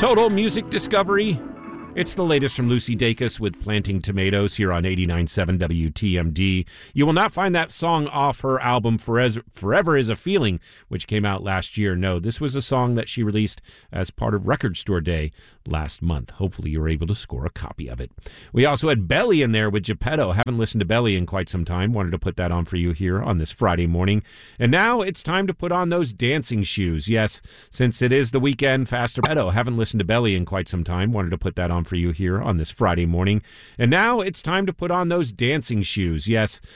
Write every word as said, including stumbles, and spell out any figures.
Total music discovery. It's the latest from Lucy Dacus with Planting Tomatoes here on eighty-nine point seven W T M D. You will not find that song off her album Forever Is a Feeling, which came out last year. No, this was a song that she released as part of Record Store Day last month. Hopefully you were able to score a copy of it. We also had Belly in there with Geppetto. Haven't listened to Belly in quite some time. Wanted to put that on for you here on this Friday morning. And now it's time to put on those dancing shoes. Yes, since it is the weekend, faster. Geppetto. Haven't listened to Belly in quite some time. Wanted to put that on for you here on this Friday morning. And now it's time to put on those dancing shoes. Yes,